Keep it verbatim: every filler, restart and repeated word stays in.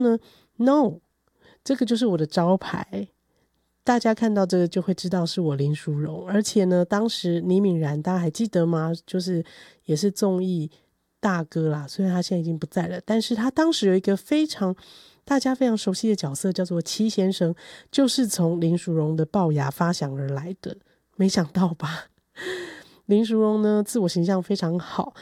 ？No， 这个就是我的招牌，大家看到这个就会知道是我林淑荣。而且呢，当时倪敏然大家还记得吗？就是也是综艺大哥啦，虽然他现在已经不在了，但是他当时有一个非常大家非常熟悉的角色叫做戚先生，就是从林淑荣的龅牙发想而来的。没想到吧？林淑荣呢，自我形象非常好，